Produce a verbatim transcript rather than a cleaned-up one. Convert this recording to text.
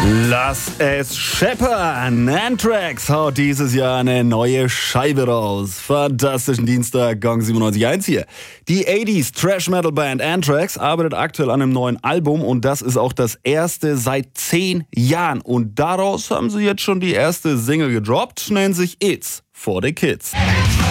Lass es scheppern! Anthrax haut dieses Jahr eine neue Scheibe raus. Fantastischen Dienstag, Gang siebenundneunzig Komma eins hier. Die achtziger Thrash-Metal-Band Anthrax arbeitet aktuell an einem neuen Album und das ist auch das erste seit zehn Jahren. Und daraus haben sie jetzt schon die erste Single gedroppt, nennt sich It's for the Kids.